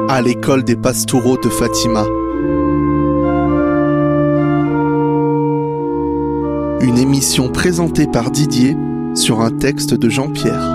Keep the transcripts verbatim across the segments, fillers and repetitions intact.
à l'école des Pastoureaux de Fatima. Une émission présentée par Didier sur un texte de Jean-Pierre.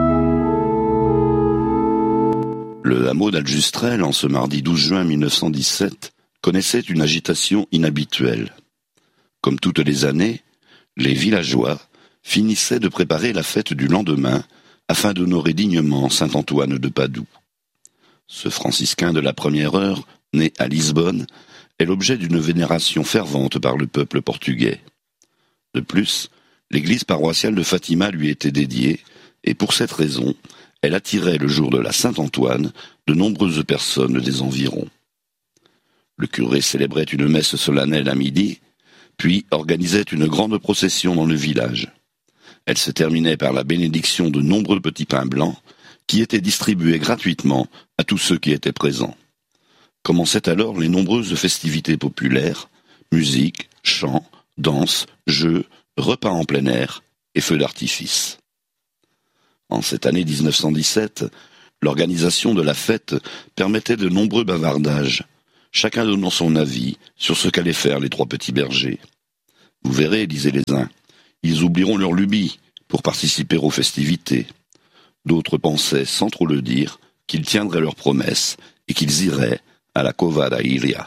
Le hameau d'Aljustrel, en ce mardi douze juin mille neuf cent dix-sept, connaissait une agitation inhabituelle. Comme toutes les années, les villageois finissaient de préparer la fête du lendemain afin d'honorer dignement saint Antoine de Padoue. Ce franciscain de la première heure, né à Lisbonne, est l'objet d'une vénération fervente par le peuple portugais. De plus, l'église paroissiale de Fatima lui était dédiée, et pour cette raison, elle attirait le jour de la Saint-Antoine de nombreuses personnes des environs. Le curé célébrait une messe solennelle à midi, puis organisait une grande procession dans le village. Elle se terminait par la bénédiction de nombreux petits pains blancs, qui étaient distribués gratuitement à tous ceux qui étaient présents. Commençaient alors les nombreuses festivités populaires, musique, chants, danses, jeux, repas en plein air et feux d'artifice. En cette année dix-neuf cent dix-sept, l'organisation de la fête permettait de nombreux bavardages, chacun donnant son avis sur ce qu'allaient faire les trois petits bergers. Vous verrez, disaient les uns, ils oublieront leur lubie pour participer aux festivités. D'autres pensaient, sans trop le dire, qu'ils tiendraient leurs promesses et qu'ils iraient à la Cova da Iria.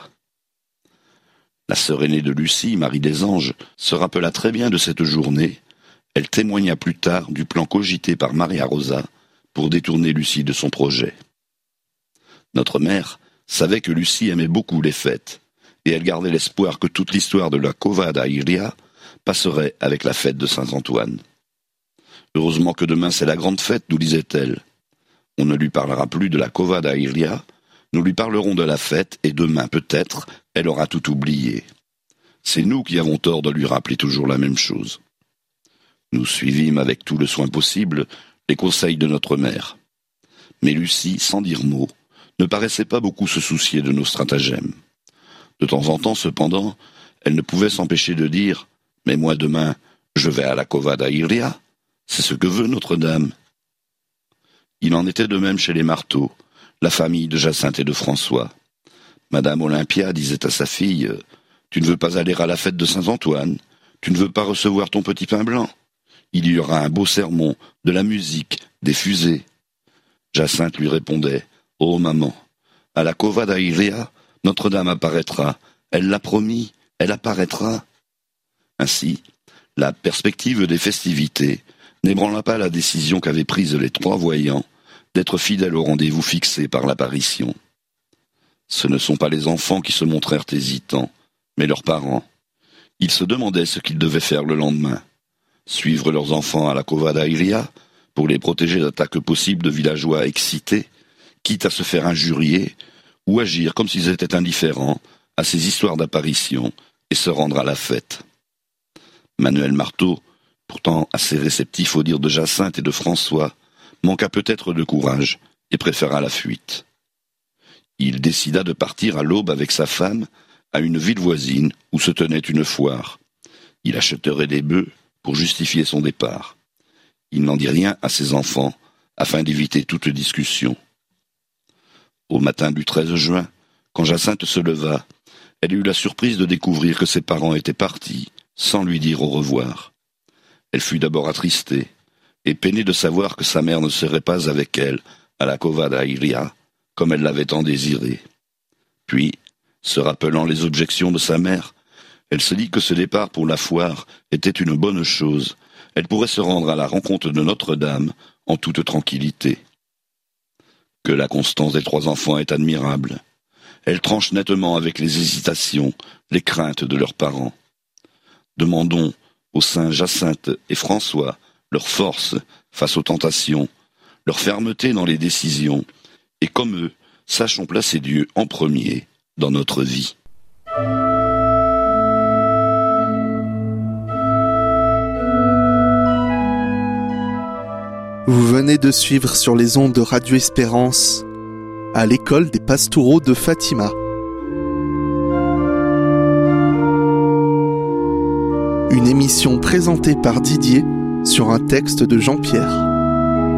La sœur aînée de Lucie, Marie des Anges, se rappela très bien de cette journée. Elle témoigna plus tard du plan cogité par Maria Rosa pour détourner Lucie de son projet. Notre mère savait que Lucie aimait beaucoup les fêtes, et elle gardait l'espoir que toute l'histoire de la Cova da Iria passerait avec la fête de Saint-Antoine. Heureusement que demain c'est la grande fête, nous disait-elle. On ne lui parlera plus de la Cova da Iria, nous lui parlerons de la fête, et demain, peut-être, elle aura tout oublié. C'est nous qui avons tort de lui rappeler toujours la même chose. Nous suivîmes avec tout le soin possible les conseils de notre mère. Mais Lucie, sans dire mot, ne paraissait pas beaucoup se soucier de nos stratagèmes. De temps en temps, cependant, elle ne pouvait s'empêcher de dire « Mais moi, demain, je vais à la Cova da Iria. C'est ce que veut Notre-Dame. » Il en était de même chez les Marteaux, la famille de Jacinthe et de François. Madame Olympia disait à sa fille « Tu ne veux pas aller à la fête de Saint-Antoine? Tu ne veux pas recevoir ton petit pain blanc? Il y aura un beau sermon, de la musique, des fusées. » Jacinthe lui répondait « Oh maman, à la Cova da Iria, Notre-Dame apparaîtra. Elle l'a promis, elle apparaîtra. » Ainsi, la perspective des festivités n'ébranla pas la décision qu'avaient prise les trois voyants d'être fidèles au rendez-vous fixé par l'apparition. Ce ne sont pas les enfants qui se montrèrent hésitants, mais leurs parents. Ils se demandaient ce qu'ils devaient faire le lendemain. Suivre leurs enfants à la Cova da Iria pour les protéger d'attaques possibles de villageois excités, quitte à se faire injurier, ou agir comme s'ils étaient indifférents à ces histoires d'apparition et se rendre à la fête. Manuel Marteau, pourtant assez réceptif au dire de Jacinthe et de François, manqua peut-être de courage et préféra la fuite. Il décida de partir à l'aube avec sa femme à une ville voisine où se tenait une foire. Il achèterait des bœufs pour justifier son départ. Il n'en dit rien à ses enfants afin d'éviter toute discussion. Au matin du treize juin, quand Jacinthe se leva, elle eut la surprise de découvrir que ses parents étaient partis sans lui dire au revoir. Elle fut d'abord attristée et peinée de savoir que sa mère ne serait pas avec elle à la Cova da Iria, comme elle l'avait tant désiré. Puis, se rappelant les objections de sa mère, elle se dit que ce départ pour la foire était une bonne chose. Elle pourrait se rendre à la rencontre de Notre-Dame en toute tranquillité. Que la constance des trois enfants est admirable. Elle tranche nettement avec les hésitations, les craintes de leurs parents. Demandons aux saints Jacinthe et François leur force face aux tentations, leur fermeté dans les décisions, et comme eux, sachons placer Dieu en premier dans notre vie. Vous venez de suivre sur les ondes de Radio Espérance à l'école des Pastoureaux de Fatima. Une émission présentée par Didier sur un texte de Jean-Pierre.